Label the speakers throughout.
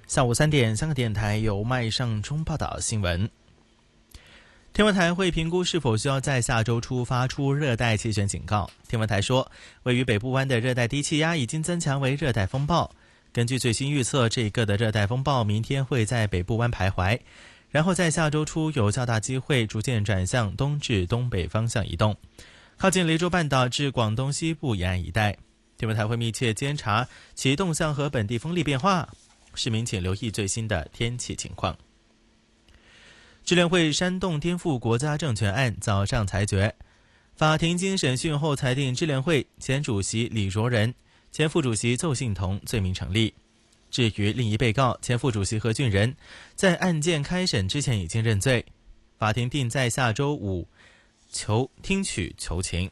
Speaker 1: 下午3点，香港电台由麦尚中报道新闻。天文台会评估是否需要在下周初发出热带气旋警告。天文台说，位于北部湾的热带低气压已经增强为热带风暴。根据最新预测，这个的热带风暴明天会在北部湾徘徊，然后在下周初有较大机会逐渐转向东至东北方向移动，靠近雷州半岛至广东西部沿岸一带。天文台会密切监察其动向和本地风力变化，市民请留意最新的天气情况。支联会煽动颠覆国家政权案早上裁决，法庭经审讯后裁定支联会前主席李卓人、前副主席邹幸同罪名成立。至于另一被告前副主席何俊仁，在案件开审之前已经认罪，法庭定在下周五听取求情。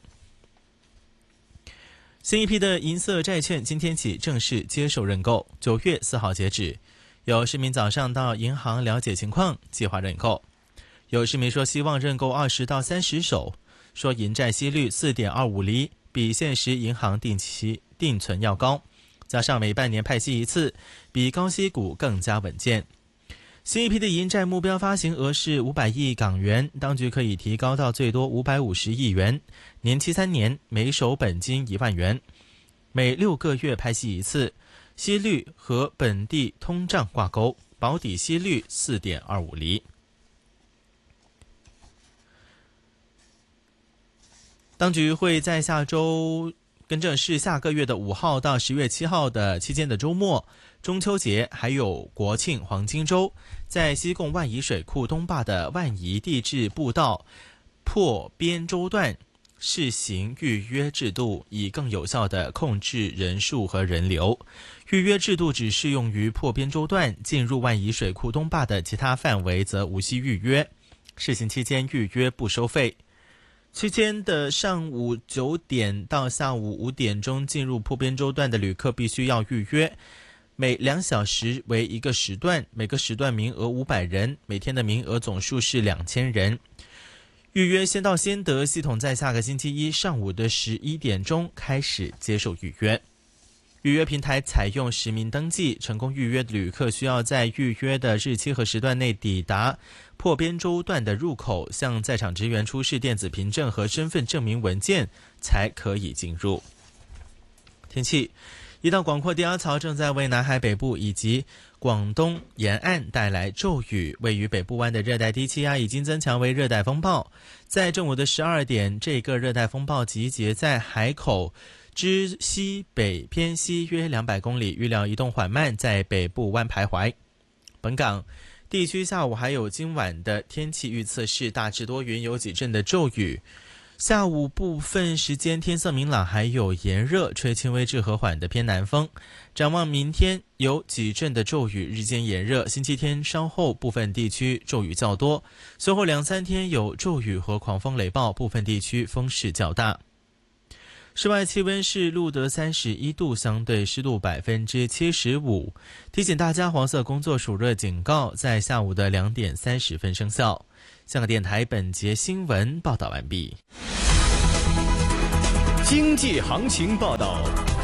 Speaker 1: 新一批的银色债券今天起正式接受认购，9月4号截止。有市民早上到银行了解情况，计划认购。有市民说希望认购20到30手，说银债息率 4.25 厘，比现实银行定存要高，加上每半年派息一次，比高息股更加稳健。新一批的银债目标发行额是500亿港元，当局可以提高到最多550亿元，年期3年，每手本金1万元，每6个月派息一次，息率和本地通胀挂钩，保底息率 4.25 厘。当局会在下周跟着是下个月的5号到10月7号的期间的周末、中秋节还有国庆黄金周，在西贡万宜水库东坝的万宜地质步道破边洲段试行预约制度，以更有效地控制人数和人流。预约制度只适用于破边洲段，进入万宜水库东坝的其他范围则无需预约。试行期间预约不收费。期间的上午9点到下午5点钟进入破边洲段的旅客必须要预约，每2小时为一个时段，每个时段名额500人，每天的名额总数是2000人。预约先到先得系统在下个星期一上午的11点钟开始接受预约。预约平台采用实名登记，成功预约的旅客需要在预约的日期和时段内抵达破边洲段的入口，向在场职员出示电子凭证和身份证明文件，才可以进入。天气，一道广阔低压槽正在为南海北部以及广东沿岸带来骤雨，位于北部湾的热带低气压已经增强为热带风暴。在正午的12点，这个热带风暴集结在海口之西北偏西约200公里，预料移动缓慢，在北部湾徘徊。本港地区下午还有今晚的天气预测是大致多云，有几阵的骤雨。下午部分时间天色明朗，还有炎热，吹轻微至和缓的偏南风。展望明天有几阵的骤雨，日间炎热。星期天稍后部分地区骤雨较多，随后2-3天有骤雨和狂风雷暴，部分地区风势较大。室外气温是录得31度，相对湿度75%。提醒大家，黄色工作暑热警告在下午的2点30分生效。香港电台本节新闻报道完毕。
Speaker 2: 经济行情报道。